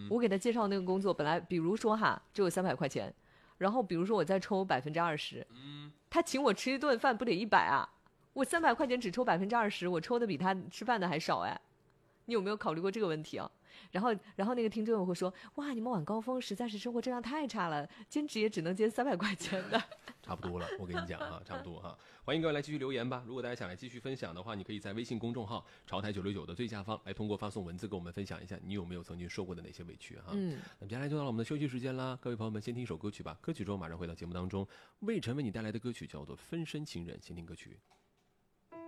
我给他介绍那个工作，本来比如说哈，只有300块钱，然后比如说我再抽20%，他请我吃一顿饭不得100啊？我300块钱只抽20%，我抽的比他吃饭的还少哎。你有没有考虑过这个问题啊？然后那个听众也会说，哇，你们晚高峰实在是生活质量太差了，兼职也只能兼300块钱的。 差不多了，我跟你讲哈，差不多哈。欢迎各位来继续留言吧。如果大家想来继续分享的话，你可以在微信公众号潮台969的最下方来通过发送文字跟我们分享一下你有没有曾经受过的哪些委屈哈。那么接下来就到了我们的休息时间啦，各位朋友们先听一首歌曲吧。歌曲之后马上回到节目当中，魏晨为你带来的歌曲叫做《分身情人》，先听歌曲。